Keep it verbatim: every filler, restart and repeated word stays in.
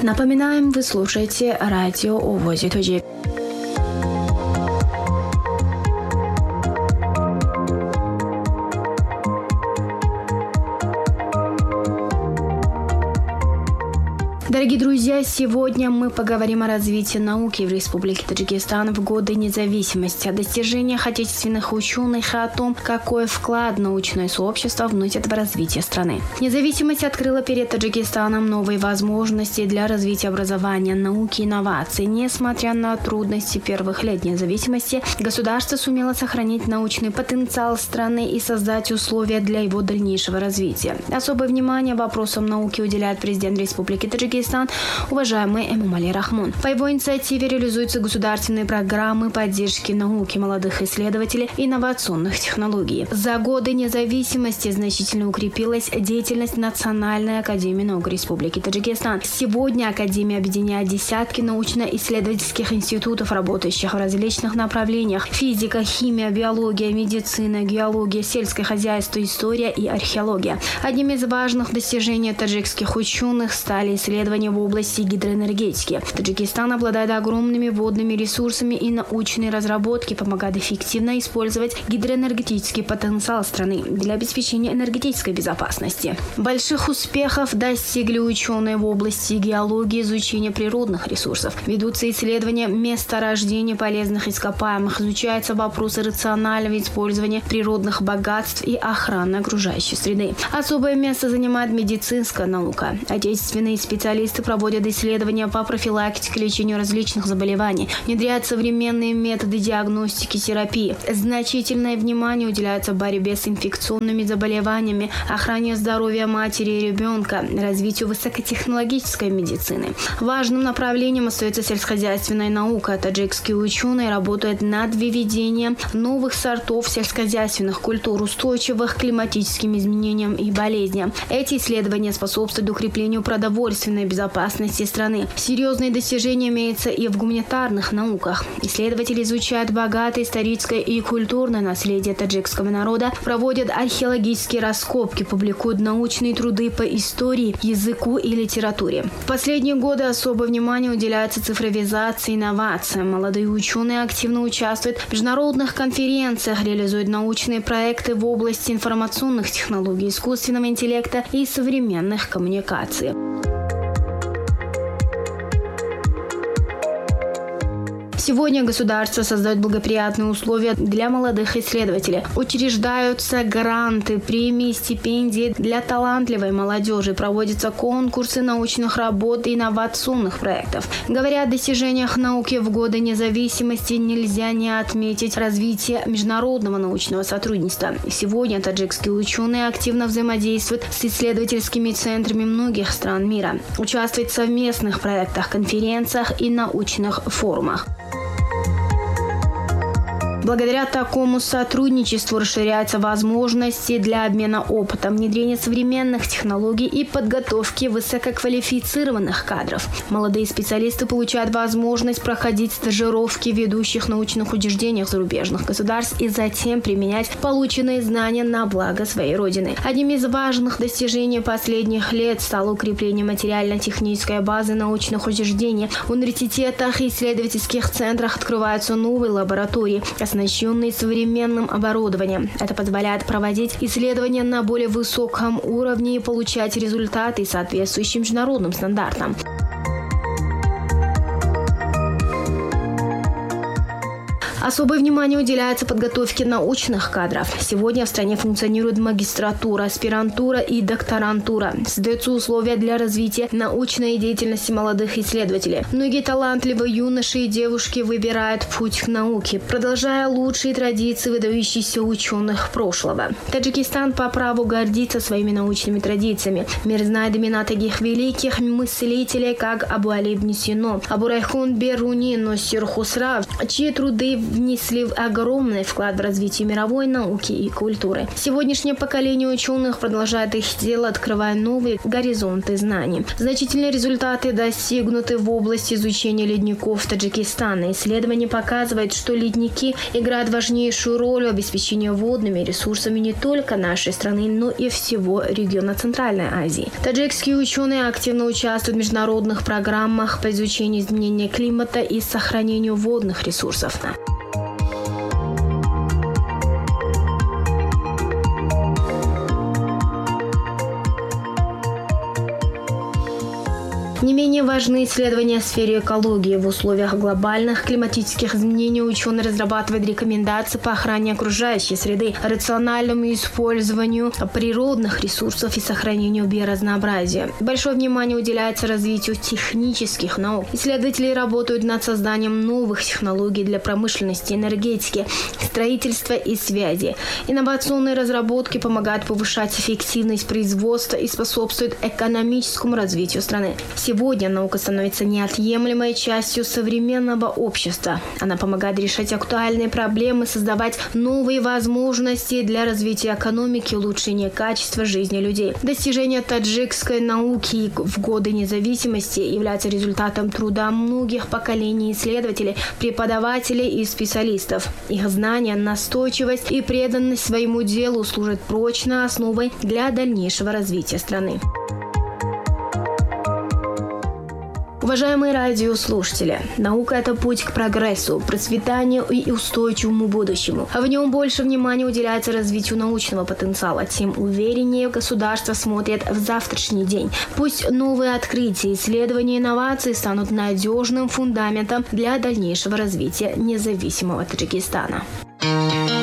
Напоминаем, вы слушаете радио Овози Тоджик. Дорогие друзья, сегодня мы поговорим о развитии науки в Республике Таджикистан в годы независимости, о достижениях отечественных ученых и о том, какой вклад научное сообщество вносит в развитие страны. Независимость открыла перед Таджикистаном новые возможности для развития образования, науки и инноваций. Несмотря на трудности первых лет независимости, государство сумело сохранить научный потенциал страны и создать условия для его дальнейшего развития. Особое внимание вопросам науки уделяет президент Республики Таджикистан, уважаемый Эмомали Рахмон. По его инициативе реализуются государственные программы поддержки науки, молодых исследователей и инновационных технологий. За годы независимости значительно укрепилась деятельность Национальной академии наук Республики Таджикистан. Сегодня Академия объединяет десятки научно-исследовательских институтов, работающих в различных направлениях: физика, химия, биология, медицина, геология, сельское хозяйство, история и археология. Одним из важных достижений таджикских ученых стали исследования в области гидроэнергетики. Таджикистан обладает огромными водными ресурсами, и научные разработки помогают эффективно использовать гидроэнергетический потенциал страны для обеспечения энергетической безопасности. Больших успехов достигли ученые в области геологии и изучения природных ресурсов. Ведутся исследования месторождений полезных ископаемых, изучаются вопросы рационального использования природных богатств и охраны окружающей среды. Особое место занимает медицинская наука. Отечественные специалисты проводят исследования по профилактике и лечению различных заболеваний, внедряют современные методы диагностики и терапии. Значительное внимание уделяется борьбе с инфекционными заболеваниями, охране здоровья матери и ребенка, развитию высокотехнологической медицины. Важным направлением остается сельскохозяйственная наука. Таджикские ученые работают над выведением новых сортов сельскохозяйственных культур, устойчивых к климатическим изменениям и болезням. Эти исследования способствуют укреплению продовольственной безопасности страны. Серьезные достижения имеются и в гуманитарных науках. Исследователи изучают богатое историческое и культурное наследие таджикского народа, проводят археологические раскопки, публикуют научные труды по истории, языку и литературе. В последние годы особое внимание уделяется цифровизации и инновациям. Молодые ученые активно участвуют в международных конференциях, реализуют научные проекты в области информационных технологий, искусственного интеллекта и современных коммуникаций. Сегодня государство создает благоприятные условия для молодых исследователей. Учреждаются гранты, премии, стипендии для талантливой молодежи. Проводятся конкурсы научных работ и инновационных проектов. Говоря о достижениях науки в годы независимости, нельзя не отметить развитие международного научного сотрудничества. Сегодня таджикские ученые активно взаимодействуют с исследовательскими центрами многих стран мира, участвуют в совместных проектах, конференциях и научных форумах. Благодаря такому сотрудничеству расширяются возможности для обмена опытом, внедрения современных технологий и подготовки высококвалифицированных кадров. Молодые специалисты получают возможность проходить стажировки в ведущих научных учреждениях зарубежных государств и затем применять полученные знания на благо своей родины. Одним из важных достижений последних лет стало укрепление материально-технической базы научных учреждений. В университетах и исследовательских центрах открываются новые лаборатории, оснащенные современным оборудованием. Это позволяет проводить исследования на более высоком уровне и получать результаты, соответствующим международным стандартам. Особое внимание уделяется подготовке научных кадров. Сегодня в стране функционирует магистратура, аспирантура и докторантура. Создаются условия для развития научной деятельности молодых исследователей. Многие талантливые юноши и девушки выбирают путь к науке, продолжая лучшие традиции выдающихся ученых прошлого. Таджикистан по праву гордится своими научными традициями. Мир знает имена таких великих мыслителей, как Абу Али ибн Сино, Абу Райхон Беруни, Носир Хусра, чьи труды внесли огромный вклад в развитие мировой науки и культуры. Сегодняшнее поколение ученых продолжает их дело, открывая новые горизонты знаний. Значительные результаты достигнуты в области изучения ледников Таджикистана. Исследование показывает, что ледники играют важнейшую роль в обеспечении водными ресурсами не только нашей страны, но и всего региона Центральной Азии. Таджикские ученые активно участвуют в международных программах по изучению изменения климата и сохранению водных ресурсов. Не менее важны исследования в сфере экологии. В условиях глобальных климатических изменений ученые разрабатывают рекомендации по охране окружающей среды, рациональному использованию природных ресурсов и сохранению биоразнообразия. Большое внимание уделяется развитию технических наук. Исследователи работают над созданием новых технологий для промышленности, энергетики, строительства и связи. Инновационные разработки помогают повышать эффективность производства и способствуют экономическому развитию страны. Сегодня наука становится неотъемлемой частью современного общества. Она помогает решать актуальные проблемы, создавать новые возможности для развития экономики и улучшения качества жизни людей. Достижения таджикской науки в годы независимости являются результатом труда многих поколений исследователей, преподавателей и специалистов. Их знания, настойчивость и преданность своему делу служат прочной основой для дальнейшего развития страны. Уважаемые радиослушатели, наука – это путь к прогрессу, процветанию и устойчивому будущему. В нем больше внимания уделяется развитию научного потенциала, тем увереннее государство смотрит в завтрашний день. Пусть новые открытия, исследования и инновации станут надежным фундаментом для дальнейшего развития независимого Таджикистана.